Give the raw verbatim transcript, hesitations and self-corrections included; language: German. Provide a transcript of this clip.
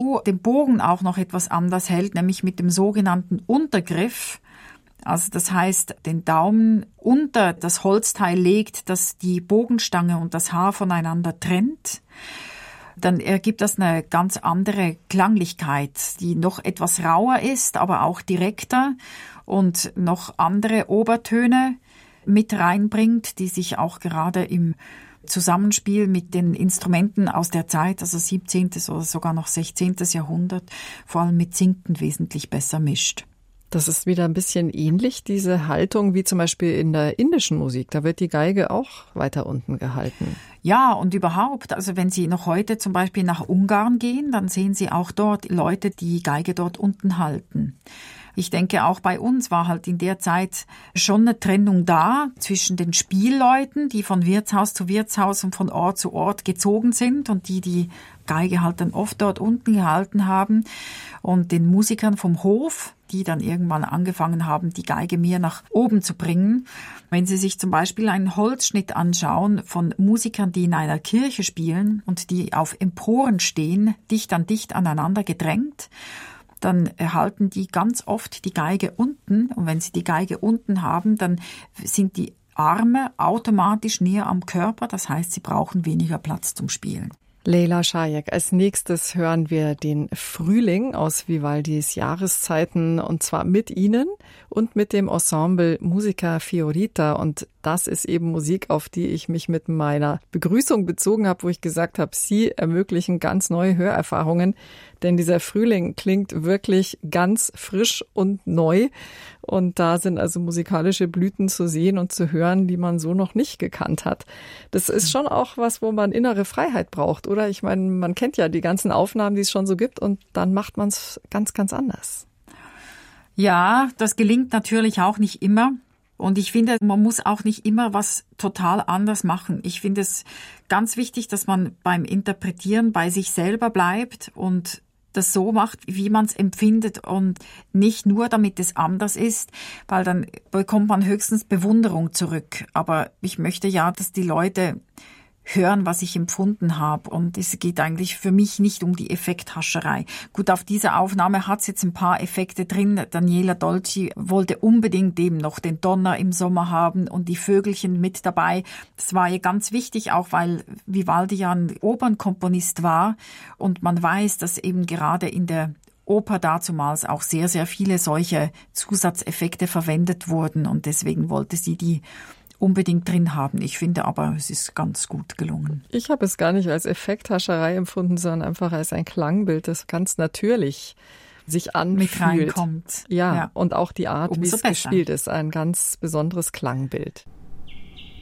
dazu den Bogen auch noch etwas anders hält, nämlich mit dem sogenannten Untergriff. Also das heißt, den Daumen unter das Holzteil legt, das die Bogenstange und das Haar voneinander trennt. Dann ergibt das eine ganz andere Klanglichkeit, die noch etwas rauer ist, aber auch direkter und noch andere Obertöne mit reinbringt, die sich auch gerade im Zusammenspiel mit den Instrumenten aus der Zeit, also siebzehnten oder sogar noch sechzehnten Jahrhundert, vor allem mit Zinken wesentlich besser mischt. Das ist wieder ein bisschen ähnlich, diese Haltung, wie zum Beispiel in der indischen Musik. Da wird die Geige auch weiter unten gehalten. Ja, und überhaupt, also wenn Sie noch heute zum Beispiel nach Ungarn gehen, dann sehen Sie auch dort Leute, die Geige dort unten halten. Ich denke, auch bei uns war halt in der Zeit schon eine Trennung da zwischen den Spielleuten, die von Wirtshaus zu Wirtshaus und von Ort zu Ort gezogen sind und die die Geige halt dann oft dort unten gehalten haben, und den Musikern vom Hof, die dann irgendwann angefangen haben, die Geige mehr nach oben zu bringen. Wenn Sie sich zum Beispiel einen Holzschnitt anschauen von Musikern, die in einer Kirche spielen und die auf Emporen stehen, dicht an dicht aneinander gedrängt, dann erhalten die ganz oft die Geige unten. Und wenn sie die Geige unten haben, dann sind die Arme automatisch näher am Körper. Das heißt, sie brauchen weniger Platz zum Spielen. Leyla Shayek. Als nächstes hören wir den Frühling aus Vivaldis Jahreszeiten, und zwar mit Ihnen und mit dem Ensemble Musica Fiorita. Und das ist eben Musik, auf die ich mich mit meiner Begrüßung bezogen habe, wo ich gesagt habe, Sie ermöglichen ganz neue Hörerfahrungen, denn dieser Frühling klingt wirklich ganz frisch und neu. Und da sind also musikalische Blüten zu sehen und zu hören, die man so noch nicht gekannt hat. Das ist schon auch was, wo man innere Freiheit braucht, oder? Ich meine, man kennt ja die ganzen Aufnahmen, die es schon so gibt, und dann macht man es ganz, ganz anders. Ja, das gelingt natürlich auch nicht immer. Und ich finde, man muss auch nicht immer was total anders machen. Ich finde es ganz wichtig, dass man beim Interpretieren bei sich selber bleibt und das so macht, wie man es empfindet, und nicht nur, damit es anders ist, weil dann bekommt man höchstens Bewunderung zurück. Aber ich möchte ja, dass die Leute hören, was ich empfunden habe. Und es geht eigentlich für mich nicht um die Effekthascherei. Gut, auf dieser Aufnahme hat es jetzt ein paar Effekte drin. Daniela Dolci wollte unbedingt eben noch den Donner im Sommer haben und die Vögelchen mit dabei. Das war ihr ganz wichtig, auch weil Vivaldi ja ein Opernkomponist war. Und man weiß, dass eben gerade in der Oper dazumals auch sehr, sehr viele solche Zusatzeffekte verwendet wurden. Und deswegen wollte sie die unbedingt drin haben. Ich finde aber, es ist ganz gut gelungen. Ich habe es gar nicht als Effekthascherei empfunden, sondern einfach als ein Klangbild, das ganz natürlich sich anfühlt. Mit reinkommt. Ja, ja. Und auch die Art, Umso wie es besser. gespielt ist, ein ganz besonderes Klangbild.